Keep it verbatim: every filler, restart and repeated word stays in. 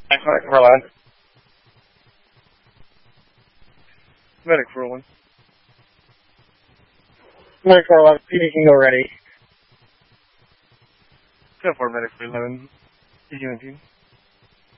Medic for eleven. Medic for one. Medic for eleven. P D can go ready. Go for medic for eleven. P D nineteen.